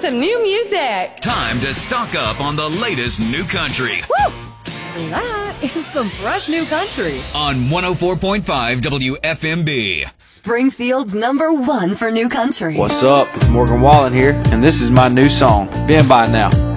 some new music. Time to stock up on the latest new country. Woo! That is some fresh new country. On 104.5 WFMB. Springfield's #1 for new country. What's up? It's Morgan Wallen here, and this is my new song, Been By Now.